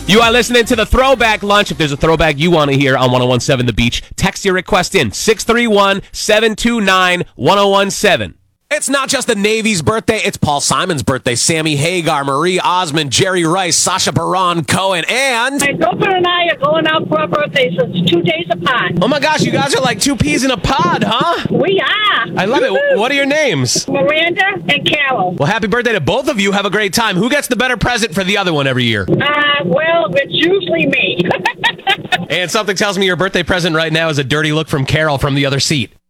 You are listening to the Throwback Lunch. If there's a throwback you want to hear on 1017 The Beach, text your request in 631-729-1017. It's not just the Navy's birthday, it's Paul Simon's birthday. Sammy Hagar, Marie Osmond, Jerry Rice, Sacha Baron Cohen, and... My girlfriend and I are going out for our birthdays. It's 2 days apart. Oh my gosh, you guys are like two peas in a pod, huh? We are. I love it. What are your names? Miranda and Carol. Well, happy birthday to both of you. Have a great time. Who gets the better present for the other one every year? Well, it's usually me. And something tells me your birthday present right now is a dirty look from Carol from the other seat.